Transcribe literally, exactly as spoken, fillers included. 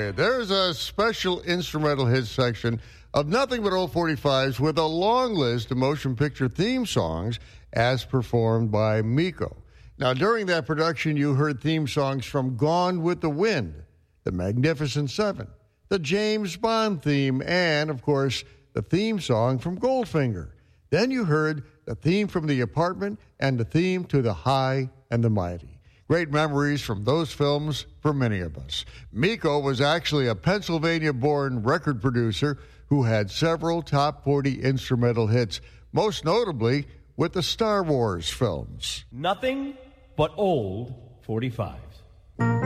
right. There's a special instrumental hits section of nothing but old forty-fives with a long list of motion picture theme songs as performed by Miko. Now, during that production, you heard theme songs from Gone with the Wind, The Magnificent Seven, the James Bond theme, and, of course, the theme song from Goldfinger. Then you heard the theme from The Apartment and the theme to The High and the Mighty. Great memories from those films for many of us. Miko was actually a Pennsylvania-born record producer who had several top forty instrumental hits, most notably with the Star Wars films. Nothing but old forty-fives.